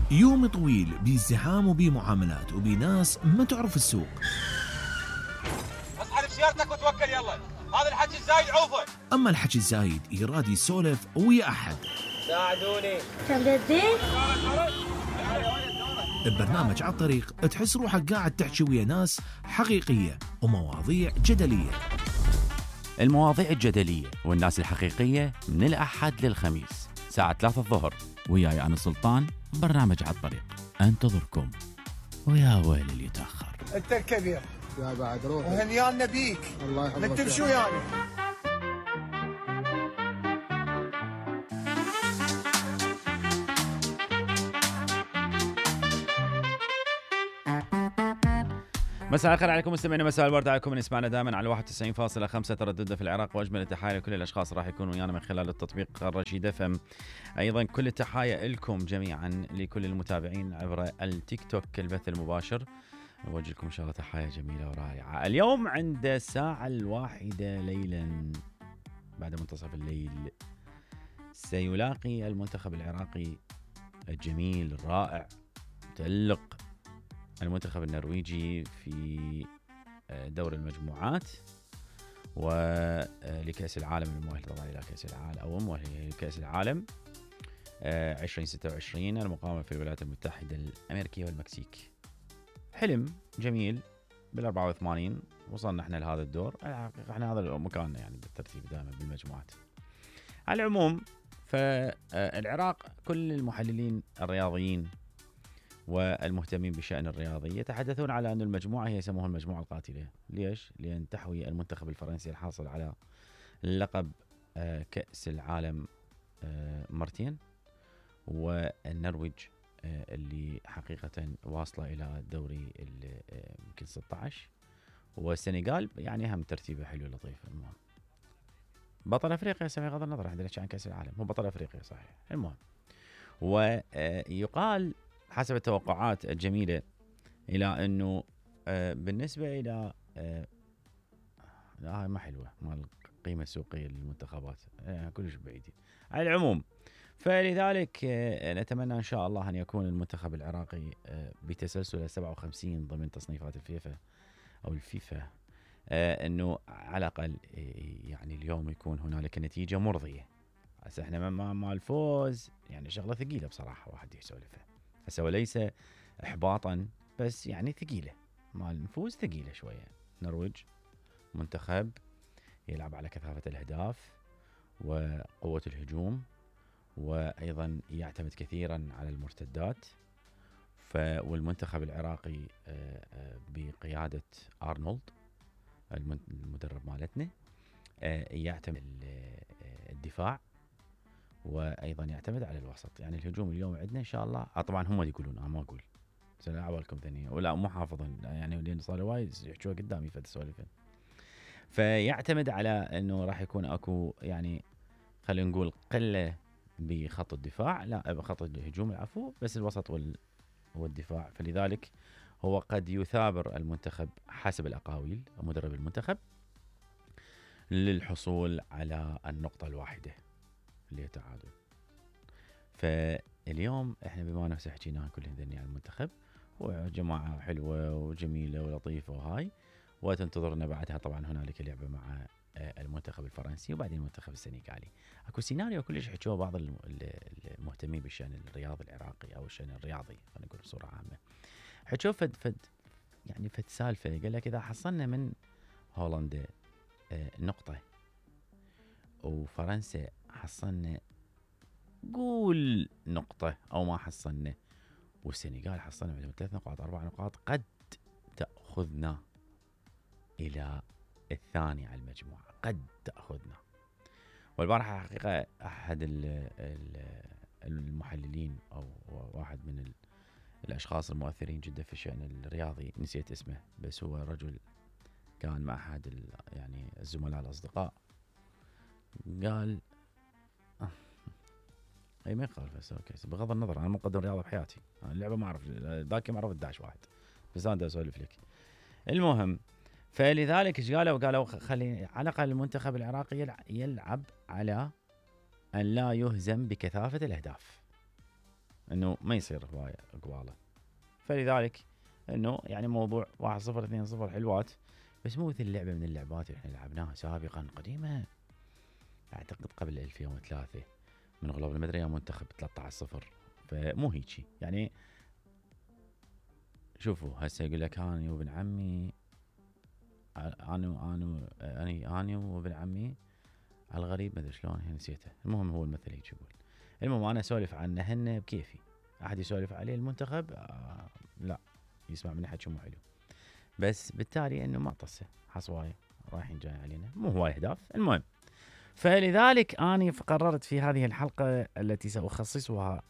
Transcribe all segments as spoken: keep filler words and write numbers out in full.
يوم طويل بازدحام وبمعاملات وبناس ما تعرف السوق. اصحى سيارتك وتوكل يلا، هذا الحكي الزايد عوفه. اما الحكي الزايد يراد يسولف ويا احد. ساعدوني. تبدين؟ ببرنامج على الطريق تحس روحك قاعد تحكي ويا ناس حقيقية ومواضيع جدلية. المواضيع الجدلية والناس الحقيقية من الأحد للخميس ساعة ثلاثة الظهر، وياي أنا سلطان. برنامج على الطريق انتظركم، ويا ويل اللي يتأخر. انت الكبير يا بعد روح وهنيان بيك. الله يحفظك. نتمشوا يعني. مساء الخير عليكم مستمعينا، مساء الورد عليكم من يسمعنا دائما على واحد وتسعين فاصلة خمسة ترددنا في العراق، واجمل التحايا لكل الاشخاص راح يكونوا ويانا من خلال التطبيق الرشيد اف ام. ايضا كل التحايا لكم جميعا لكل المتابعين عبر التيك توك البث المباشر. اوجه لكم ان شاء الله تحايا جميله ورائعه. اليوم عند الساعه الواحده ليلا بعد منتصف الليل سيلاقي المنتخب العراقي الجميل الرائع متألق المنتخب النرويجي في دور المجموعات ولكأس العالم المؤهل طبعا إلى كأس العالم أو مؤهل لكأس العالم عشرين ستة وعشرين المقامة في الولايات المتحدة الأمريكية والمكسيك. حلم جميل بالأربعة وثمانين وصلنا احنا لهذا الدور. احنا هذا مكاننا يعني بالترتيب دائما بالمجموعات. على العموم فالعراق كل المحللين الرياضيين والمهتمين بشأن الرياضي يتحدثون على أن المجموعة هي يسموها المجموعة القاتلة. ليش؟ لأن تحوي المنتخب الفرنسي الحاصل على لقب كأس العالم مرتين، والنرويج اللي حقيقة واصلة إلى الدوري يمكن ستة عشر، والسنغال يعني هم ترتيبه حلو لطيف. المهم بطل أفريقيا سمي غض النظر احنا نحكي عن كأس العالم، هو بطل أفريقيا صحيح. المهم ويقال حسب التوقعات الجميلة إلى أنه بالنسبة إلى لا هاي ما حلوة مال القيمة السوقية للمنتخبات كلش بعيدين. على العموم فلذلك نتمنى إن شاء الله أن يكون المنتخب العراقي بتسلسل سبعة وخمسين ضمن تصنيفات الفيفا أو الفيفا، أنه على الأقل يعني اليوم يكون هنالك نتيجة مرضية. هسه احنا مع الفوز يعني شغلة ثقيلة بصراحة واحد يسولفها هسه، وليس إحباطا بس يعني ثقيلة. مع الفوز ثقيلة شوية. نرويج منتخب يلعب على كثافة الأهداف وقوة الهجوم، وأيضا يعتمد كثيرا على المرتدات. ف والمنتخب العراقي بقيادة أرنولد المدرب مالتنا يعتمد الدفاع وايضا يعتمد على الوسط. يعني الهجوم اليوم عندنا ان شاء الله طبعا هم يقولون انا ما اقول سنعوالكم ثانيه ولا مو حافظا يعني لان صار وايد يحكوا قدامي فد سوالف، فيعتمد على انه راح يكون اكو يعني خلينا نقول قله بخط الدفاع، لا بخط الهجوم العفو، بس الوسط وال والدفاع. فلذلك هو قد يثابر المنتخب حسب الاقاويل مدرب المنتخب للحصول على النقطه الواحده اللي تعادل. فاليوم احنا بما نفسه حكينا كل ذني على المنتخب وجماعة حلوة وجميلة ولطيفة وهاي، وتنتظرنا بعدها طبعا هنالك لعبة مع المنتخب الفرنسي وبعدين المنتخب السنغالي. اكو سيناريو كلش حكوه بعض المهتمين بالشأن الرياضي العراقي او الشأن الرياضي خلينا نقول بصورة عامة، حكوا فد فد يعني فد سالفة قال لك اذا حصلنا من هولندا نقطة وفرنسا حصلنا قول نقطة أو ما حصلنا، والسنغال حصلنا عندهم ثلاث نقاط أربع نقاط، قد تأخذنا إلى الثاني على المجموعة، قد تأخذنا. والبارحة حقيقة أحد المحللين أو واحد من الأشخاص المؤثرين جدا في الشأن الرياضي نسيت اسمه، بس هو رجل كان مع أحد يعني الزملاء الأصدقاء قال اي ما يخالف بس اوكي بغض النظر انا مقدم رياضه بحياتي، اللعبه ما اعرف ذاك ما اعرف داعش واحد بس انا اسولف لك. المهم فلذلك ايش قالوا؟ قالوا خلي على الاقل المنتخب العراقي يلعب على ان لا يهزم بكثافه الاهداف. انه ما يصير هوايه قباله. فلذلك انه يعني موضوع واحد صفر اثنين صفر حلوات، بس مو مثل لعبه من اللعبات اللي احنا لعبناها سابقا قديمه، اعتقد قبل ألفين وثلاثة من غلوب المدري يا منتخب ثلاثة عشر صفر. فمو هيجي يعني. شوفوا هسه يقول لك اني وابن عمي، انا انا اني اني وابن عمي على الغريب ما ادري شلون نسيته. المهم هو المثل هيك يقول. المهم انا اسولف عنه هن بكيفي، احد يسولف عليه المنتخب آه لا يسمع مني حكي مو حلو، بس بالتالي انه ما طسه حصوايه رايحين جاي علينا، مو هواي اهداف. المهم فلذلك اني قررت في هذه الحلقه التي ساخصصها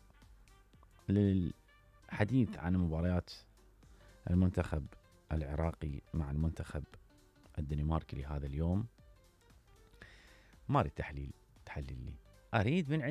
للحديث عن مباريات المنتخب العراقي مع المنتخب الدنماركي لهذا اليوم. ما اريد تحليل تحلل لي، اريد من